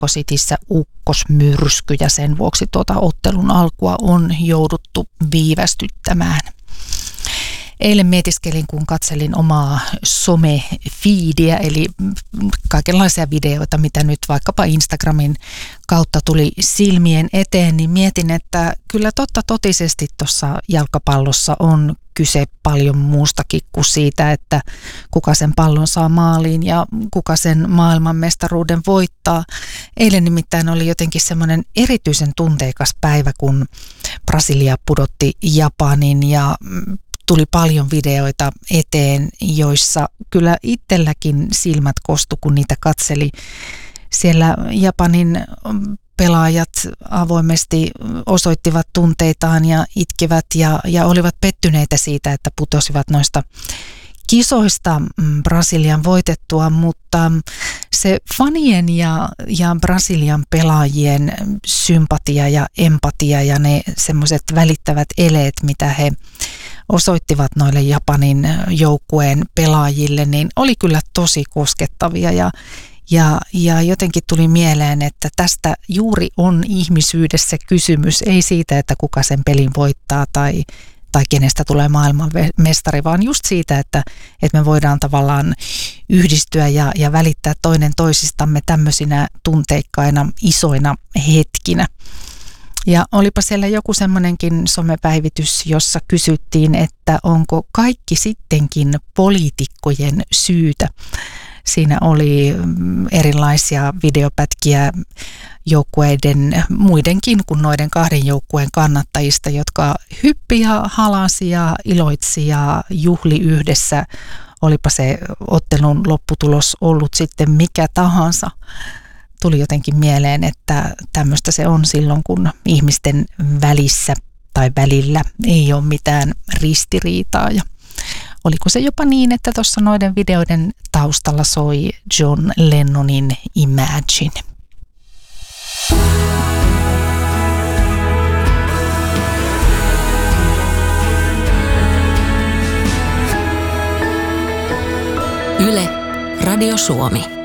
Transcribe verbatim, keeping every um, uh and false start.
Mexico Cityssä ukkosmyrsky ja sen vuoksi tuota ottelun alkua on jouduttu viivästyttämään. Eilen mietiskelin, kun katselin omaa some-feediä, eli kaikenlaisia videoita, mitä nyt vaikkapa Instagramin kautta tuli silmien eteen, niin mietin, että kyllä totta totisesti tuossa jalkapallossa on kyse paljon muustakin kuin siitä, että kuka sen pallon saa maaliin ja kuka sen maailmanmestaruuden voittaa. Eilen nimittäin oli jotenkin semmoinen erityisen tunteikas päivä, kun Brasilia pudotti Japanin ja tuli paljon videoita eteen, joissa kyllä itselläkin silmät kostu, kun niitä katseli. Siellä Japanin pelaajat avoimesti osoittivat tunteitaan ja itkivät ja, ja olivat pettyneitä siitä, että putosivat noista kisoista Brasilian voitettua, mutta se fanien ja, ja Brasilian pelaajien sympatia ja empatia ja ne semmoiset välittävät eleet, mitä he osoittivat noille Japanin joukkueen pelaajille, niin oli kyllä tosi koskettavia ja, ja, ja jotenkin tuli mieleen, että tästä juuri on ihmisyydessä kysymys, ei siitä, että kuka sen pelin voittaa tai, tai kenestä tulee maailman mestari, vaan just siitä, että, että me voidaan tavallaan yhdistyä ja, ja välittää toinen toisistamme tämmöisinä tunteikkaina isoina hetkinä. Ja olipa siellä joku semmoinenkin somepäivitys, jossa kysyttiin, että onko kaikki sittenkin poliitikkojen syytä. Siinä oli erilaisia videopätkiä joukkueiden, muidenkin kuin noiden kahden joukkueen kannattajista, jotka hyppi ja halasi ja iloitsi ja juhli yhdessä. Olipa se ottelun lopputulos ollut sitten mikä tahansa. Tuli jotenkin mieleen, että tämmöistä se on silloin, kun ihmisten välissä tai välillä ei ole mitään ristiriitaa. Ja oliko se jopa niin, että tuossa noiden videoiden taustalla soi John Lennonin Imagine. Yle, Radio Suomi.